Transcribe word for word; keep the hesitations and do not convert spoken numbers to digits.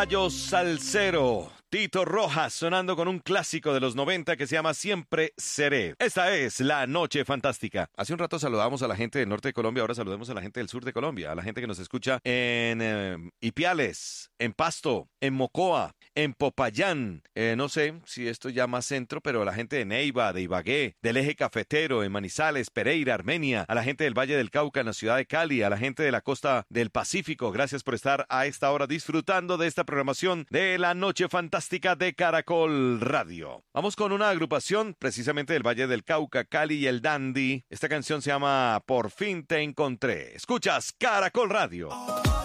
Gallo Salsero, Tito Rojas, sonando con un clásico de los noventa que se llama Siempre Seré. Esta es La Noche Fantástica. Hace un rato saludamos a la gente del norte de Colombia, ahora saludemos a la gente del sur de Colombia, a la gente que nos escucha en eh, Ipiales, en Pasto, en Mocoa, en Popayán, eh, no sé si esto ya más centro, pero a la gente de Neiva, de Ibagué, del Eje Cafetero, en Manizales, Pereira, Armenia, a la gente del Valle del Cauca, en la ciudad de Cali, a la gente de la costa del Pacífico. Gracias por estar a esta hora disfrutando de esta programación de La Noche Fantástica de Caracol Radio. Vamos con una agrupación precisamente del Valle del Cauca, Cali y el Dandy. Esta canción se llama Por fin te encontré. Escuchas Caracol Radio.